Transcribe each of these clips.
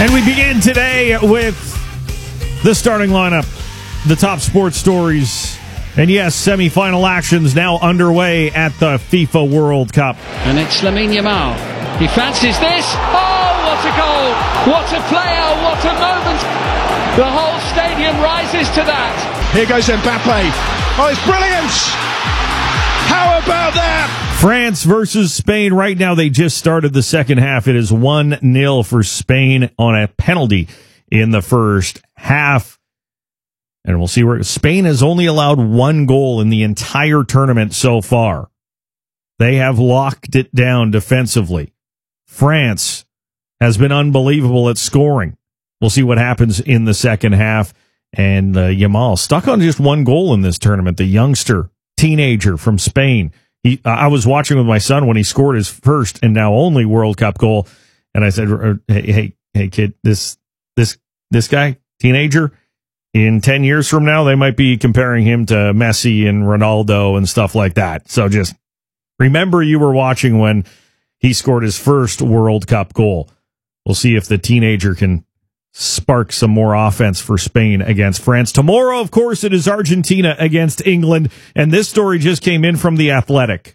And we begin today with the starting lineup, the top sports stories, and yes, semifinal actions now underway at the FIFA World Cup. And it's Lamine Yamal. He fancies this. Oh, what a goal! What a player! What a moment! The whole stadium rises to that. Here goes Mbappe. Oh, it's brilliant! How about that? France versus Spain. Right now, they just started the second half. It is 1-0 for Spain on a penalty in the first half. And we'll see where Spain has only allowed one goal in the entire tournament so far. They have locked it down defensively. France has been unbelievable at scoring. We'll see what happens in the second half. And Yamal stuck on just one goal in this tournament. The youngster, teenager from Spain. I was watching with my son when he scored his first and now only World Cup goal, and I said, "Hey, kid, this guy, teenager, in 10 years from now, they might be comparing him to Messi and Ronaldo and stuff like that. So just remember you were watching when he scored his first World Cup goal. We'll see if the teenager can spark some more offense for Spain against France. Tomorrow, of course, it is Argentina against England, and this story just came in from The Athletic.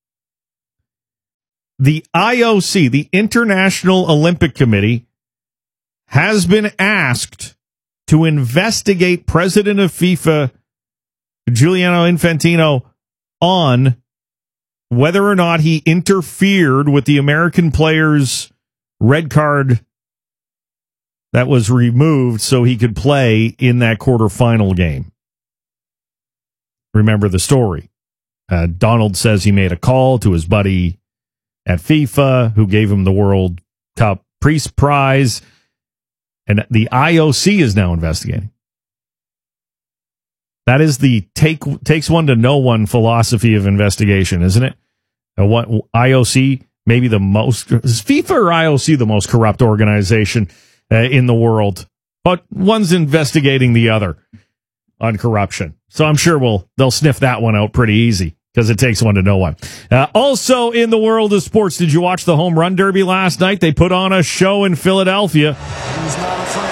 The IOC, the International Olympic Committee, has been asked to investigate President of FIFA, Gianni Infantino, on whether or not he interfered with the American player's red card that was removed so he could play in that quarterfinal game. Remember the story. Donald says he made a call to his buddy at FIFA who gave him the World Cup prize, and the IOC is now investigating. That is the takes one to know one philosophy of investigation, isn't it? What IOC, maybe the most, is FIFA or IOC the most corrupt organization in the world, but one's investigating the other on corruption. So I'm sure they'll sniff that one out pretty easy because it takes one to know one. Also in the world of sports, did you watch the Home Run Derby last night? They put on a show in Philadelphia. He's not afraid.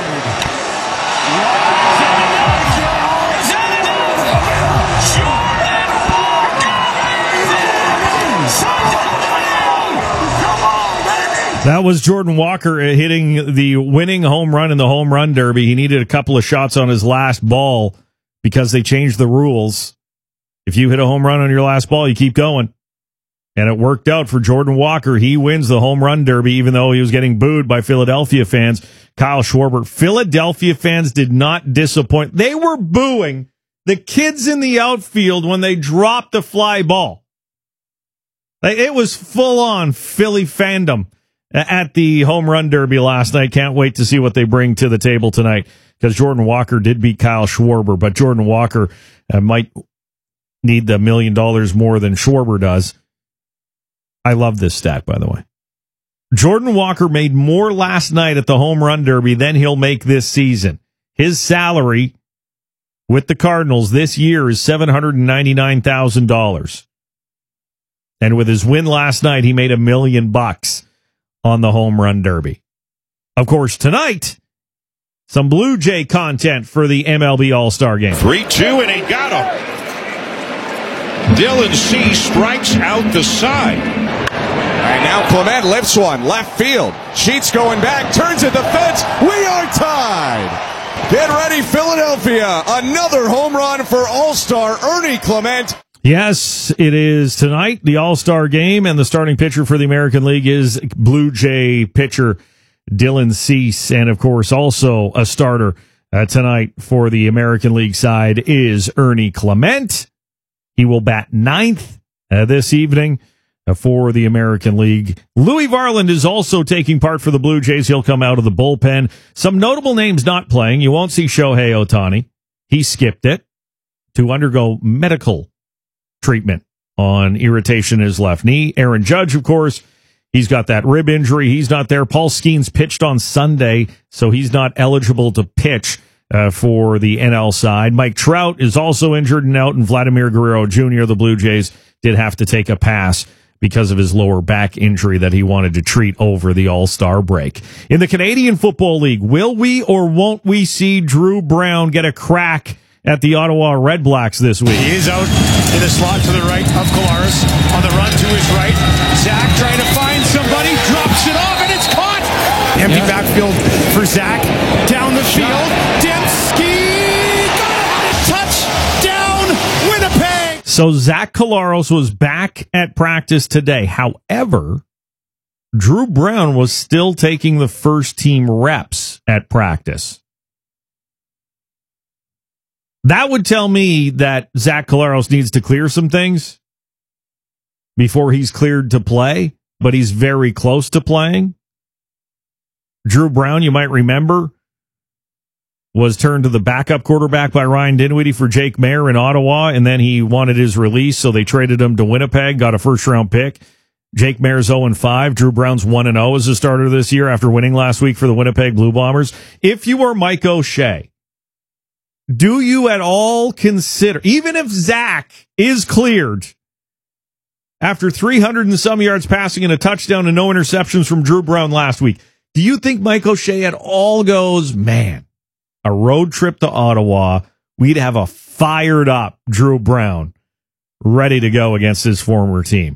That was Jordan Walker hitting the winning home run in the Home Run Derby. He needed a couple of shots on his last ball because they changed the rules. If you hit a home run on your last ball, you keep going. And it worked out for Jordan Walker. He wins the Home Run Derby, even though he was getting booed by Philadelphia fans. Kyle Schwarber. Philadelphia fans did not disappoint. They were booing the kids in the outfield when they dropped the fly ball. It was full-on Philly fandom at the Home Run Derby last night. Can't wait to see what they bring to the table tonight because Jordan Walker did beat Kyle Schwarber, but Jordan Walker might need the $1 million more than Schwarber does. I love this stat, by the way. Jordan Walker made more last night at the Home Run Derby than he'll make this season. His salary with the Cardinals this year is $799,000. And with his win last night, he made $1 million on the Home Run Derby. Of course, tonight, some Blue Jay content for the MLB All-Star Game. 3-2, and he got him. Dylan C. strikes out the side. And now Clement lifts one, left field. Sheets going back, turns at the fence. We are tied. Get ready, Philadelphia. Another home run for All-Star Ernie Clement. Yes, it is tonight, the All-Star Game, and the starting pitcher for the American League is Blue Jay pitcher Dylan Cease. And, of course, also a starter tonight for the American League side is Ernie Clement. He will bat ninth this evening for the American League. Louis Varland is also taking part for the Blue Jays. He'll come out of the bullpen. Some notable names not playing. You won't see Shohei Ohtani. He skipped it to undergo medical treatment on irritation in his left knee. Aaron Judge, of course, he's got that rib injury. He's not there. Paul Skeens pitched on Sunday, so he's not eligible to pitch for the NL side. Mike Trout is also injured and out, and Vladimir Guerrero Jr., the Blue Jays, did have to take a pass because of his lower back injury that he wanted to treat over the All-Star break. In the Canadian Football League, will we or won't we see Drew Brown get a crack at the Ottawa Red Blacks this week? He is out in the slot to the right of Collaros. On the run to his right. Zach trying to find somebody. Drops it off and it's caught. Empty backfield for Zach. Down the field. Dembski. Touchdown Winnipeg. So Zach Collaros was back at practice today. However, Drew Brown was still taking the first team reps at practice. That would tell me that Zach Collaros needs to clear some things before he's cleared to play, but he's very close to playing. Drew Brown, you might remember, was turned to the backup quarterback by Ryan Dinwiddie for Jake Maier in Ottawa, and then he wanted his release, so they traded him to Winnipeg, got a first-round pick. Jake Maier's 0-5. Drew Brown's 1-0 as a starter this year after winning last week for the Winnipeg Blue Bombers. If you are Mike O'Shea, do you at all consider, even if Zach is cleared after 300 and some yards passing and a touchdown and no interceptions from Drew Brown last week, do you think Mike O'Shea at all goes, man, a road trip to Ottawa, we'd have a fired up Drew Brown ready to go against his former team?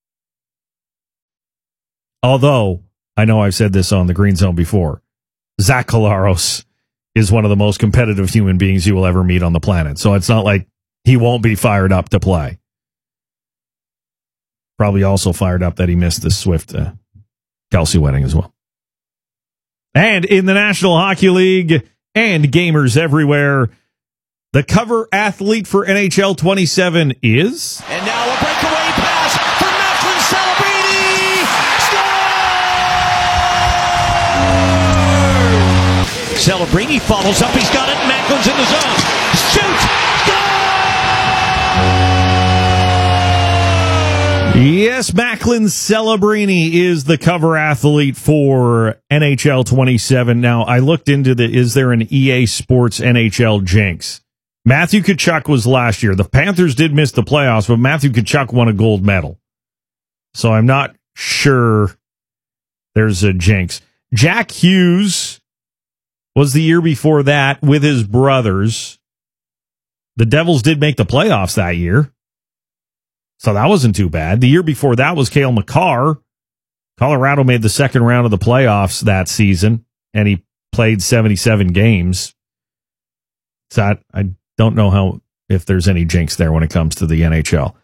Although, I know I've said this on the Green Zone before, Zach Collaros is one of the most competitive human beings you will ever meet on the planet. So it's not like he won't be fired up to play. Probably also fired up that he missed the Swift Kelsey wedding as well. And in the National Hockey League and gamers everywhere, the cover athlete for NHL 27 is... And now a breakaway pass for Macklin Celebrini. Celebrini follows up. He's got it. Macklin's in the zone. Shoots. Yes, Macklin Celebrini is the cover athlete for NHL 27. Now, I looked into is there an EA Sports NHL jinx? Matthew Tkachuk was last year. The Panthers did miss the playoffs, but Matthew Tkachuk won a gold medal. So I'm not sure there's a jinx. Jack Hughes was the year before that with his brothers. The Devils did make the playoffs that year, so that wasn't too bad. The year before that was Cale Makar. Colorado made the second round of the playoffs that season, and he played 77 games. So I don't know if there's any jinx there when it comes to the NHL.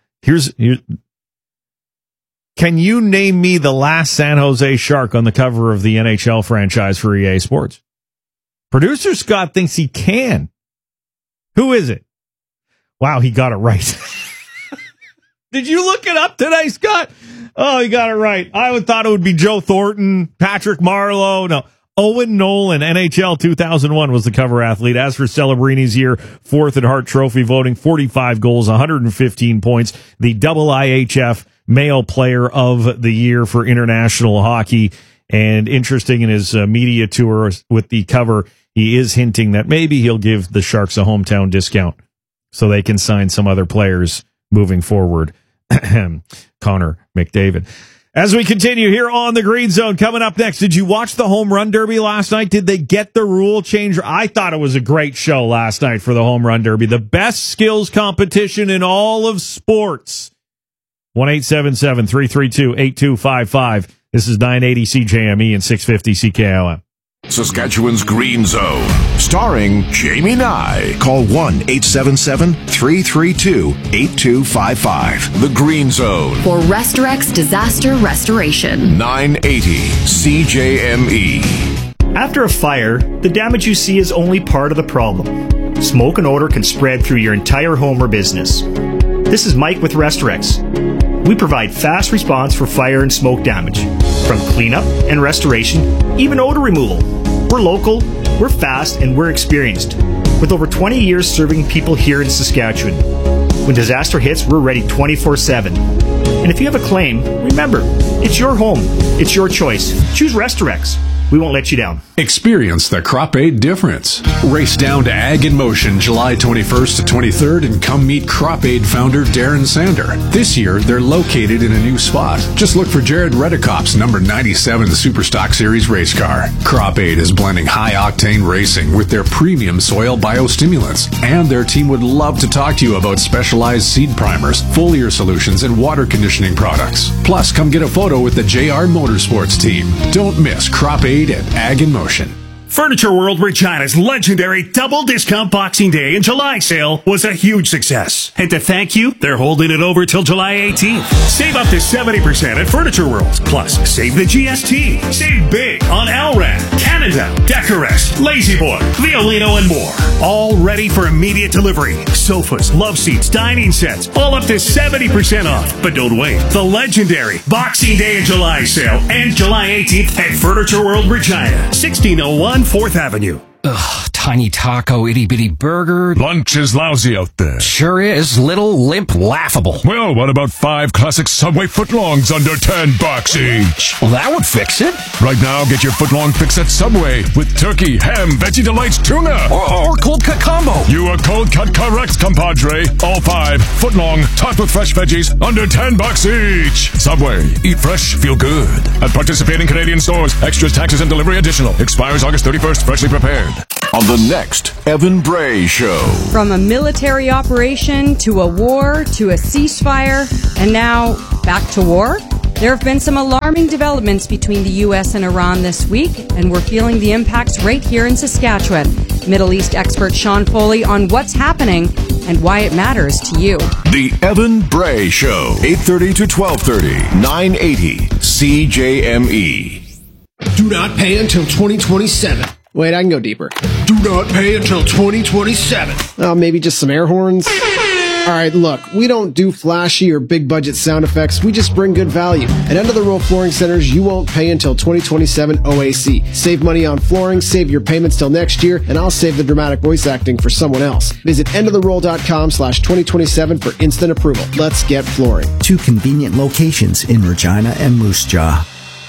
Can you name me the last San Jose Shark on the cover of the NHL franchise for EA Sports? Producer Scott thinks he can. Who is it? Wow, he got it right. Did you look it up today, Scott? Oh, he got it right. I would thought it would be Joe Thornton, Patrick Marleau. No, Owen Nolan, NHL 2001 was the cover athlete. As for Celebrini's year, fourth at Hart Trophy voting, 45 goals, 115 points. The IIHF Male Player of the Year for international hockey. And interesting in his media tour with the cover, he is hinting that maybe he'll give the Sharks a hometown discount so they can sign some other players moving forward. Connor McDavid. As we continue here on the Green Zone, coming up next, did you watch the Home Run Derby last night? Did they get the rule change? I thought it was a great show last night for the Home Run Derby. The best skills competition in all of sports. 1-877-332-8255. This is 980 CJME and 650 CKOM. Saskatchewan's Green Zone, starring Jamie Nye. Call 1-877-332-8255. The Green Zone for Restorex Disaster Restoration. 980 CJME. After a fire, the damage you see is only part of the problem. Smoke and odor can spread through your entire home or business. This is Mike with Restorex. We provide fast response for fire and smoke damage, from cleanup and restoration, even odor removal. We're local, we're fast, and we're experienced, with over 20 years serving people here in Saskatchewan. When disaster hits, we're ready 24/7. And if you have a claim, remember, it's your home, it's your choice. Choose Restorex. We won't let you down. Experience the Crop Aid difference. Race down to Ag in Motion July 21st to 23rd and come meet Crop Aid founder Darren Sander. This year, they're located in a new spot. Just look for Jared Redekop's number 97 Superstock Series race car. Crop Aid is blending high-octane racing with their premium soil biostimulants. And their team would love to talk to you about specialized seed primers, foliar solutions, and water conditioning products. Plus, come get a photo with the JR Motorsports team. Don't miss Crop Aid at Ag in Motion. Furniture World Regina's legendary double discount Boxing Day and July sale was a huge success. And to thank you, they're holding it over till July 18th. Save up to 70% at Furniture World. Plus, save the GST. Save big on Alran, Canada, Decorest, La-Z-Boy, Violino, and more. All ready for immediate delivery. Sofas, love seats, dining sets, all up to 70% off. But don't wait. The legendary Boxing Day and July sale ends July 18th at Furniture World Regina, 1601 4th Avenue. Ugh, tiny taco, itty-bitty burger. Lunch is lousy out there. Sure is. Little, limp, laughable. Well, what about 5 classic Subway footlongs under $10 each? Well, that would fix it. Right now, get your footlong fix at Subway with turkey, ham, Veggie Delights, tuna. Or cold cut combo. You are cold cut correct, compadre. All 5 footlong, topped with fresh veggies, under $10 each. Subway. Eat fresh, feel good. At participating Canadian stores. Extras, taxes, and delivery additional. Expires August 31st. Freshly prepared. On the next Evan Bray Show. From a military operation to a war to a ceasefire and now back to war, there have been some alarming developments between the U.S. and Iran this week, and we're feeling the impacts right here in Saskatchewan. Middle East expert Sean Foley on what's happening and why it matters to you. The Evan Bray Show, 8:30 to 12:30, 980 CJME. Do not pay until 2027. Wait, I can go deeper. Do not pay until 2027. Oh, maybe just some air horns? All right, look, we don't do flashy or big budget sound effects. We just bring good value. At End of the Road Flooring Centers, you won't pay until 2027 OAC. Save money on flooring, save your payments till next year, and I'll save the dramatic voice acting for someone else. Visit endoftheroll.com/2027 for instant approval. Let's get flooring. 2 convenient locations in Regina and Moose Jaw.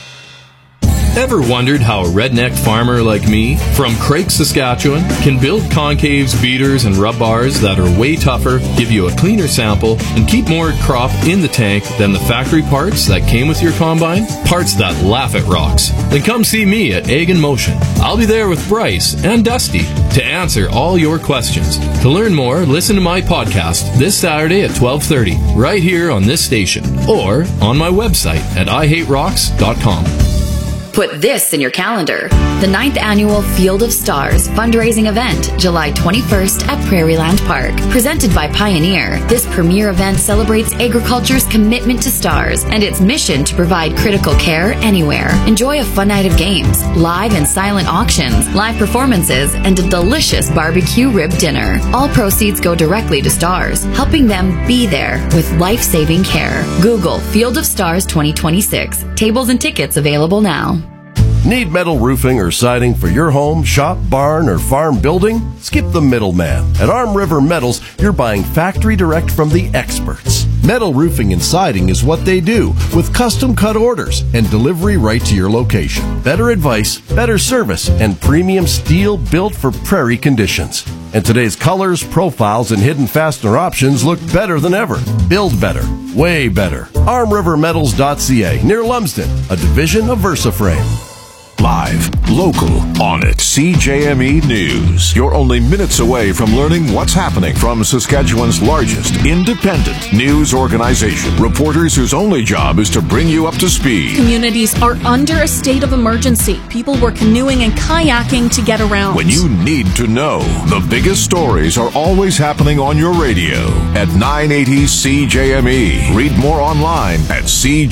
Ever wondered how a redneck farmer like me from Craik, Saskatchewan can build concaves, beaters, and rub bars that are way tougher, give you a cleaner sample, and keep more crop in the tank than the factory parts that came with your combine? Parts that laugh at rocks. Then come see me at Ag in Motion. I'll be there with Bryce and Dusty to answer all your questions. To learn more, listen to my podcast this Saturday at 12:30, right here on this station, or on my website at IHateRocks.com. Put this in your calendar. The 9th Annual Field of Stars fundraising event, July 21st at Prairieland Park. Presented by Pioneer, this premier event celebrates agriculture's commitment to stars and its mission to provide critical care anywhere. Enjoy a fun night of games, live and silent auctions, live performances, and a delicious barbecue rib dinner. All proceeds go directly to stars, helping them be there with life-saving care. Google Field of Stars 2026. Tables and tickets available now. Need metal roofing or siding for your home, shop, barn, or farm building? Skip the middleman. At Arm River Metals, you're buying factory direct from the experts. Metal roofing and siding is what they do, with custom cut orders and delivery right to your location. Better advice, better service, and premium steel built for prairie conditions. And today's colors, profiles, and hidden fastener options look better than ever. Build better. Way better. ArmRiverMetals.ca, near Lumsden, a division of VersaFrame. Live, local, on it. CJME News. You're only minutes away from learning what's happening from Saskatchewan's largest independent news organization. Reporters whose only job is to bring you up to speed. Communities are under a state of emergency. People were canoeing and kayaking to get around. When you need to know, the biggest stories are always happening on your radio at 980 CJME. Read more online at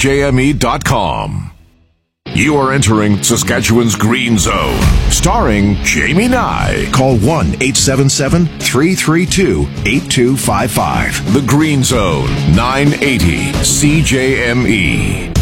CJME.com. You are entering Saskatchewan's Green Zone, starring Jamie Nye. Call 1-877-332-8255. The Green Zone, 980 CJME.